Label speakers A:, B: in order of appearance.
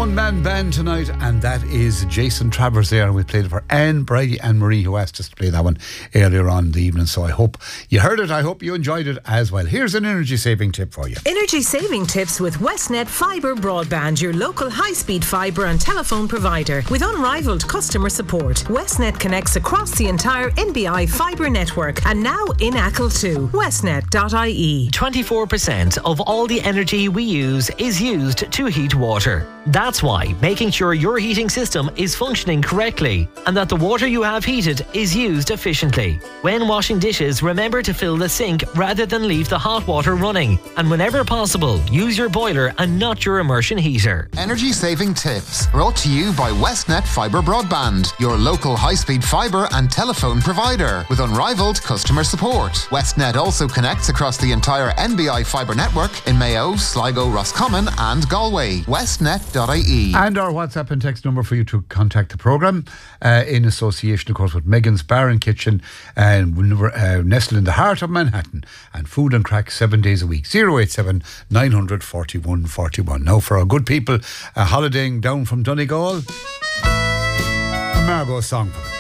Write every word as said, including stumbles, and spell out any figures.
A: one-man band tonight, and that is Jason Travers there, and we played it for Anne, Brady and Marie, who asked us to play that one earlier on in the evening. So I hope you heard it. I hope you enjoyed it as well. Here's an energy-saving tip for you.
B: Energy-saving tips with Westnet Fibre Broadband, your local high-speed fibre and telephone provider. With unrivaled customer support, Westnet connects across the entire N B I fibre network, and now in Achill too. westnet dot I E.
C: twenty-four percent of all the energy we use is used to heat water. That's why making sure your heating system is functioning correctly and that the water you have heated is used efficiently. When washing dishes, remember to fill the sink rather than leave the hot water running. And whenever possible, use your boiler and not your immersion heater.
D: Energy saving tips brought to you by Westnet Fibre Broadband, your local high-speed fibre and telephone provider with unrivaled customer support. Westnet also connects across the entire N B I fibre network in Mayo, Sligo, Roscommon and Galway. westnet dot I E.
A: And our WhatsApp and text number for you to contact the programme uh, in association, of course, with Megan's Bar and Kitchen, and uh, nestled in the heart of Manhattan, and food and crack seven days a week. zero eight seven nine hundred forty-one forty-one. Now for our good people uh, holidaying down from Donegal, a Margot song for them.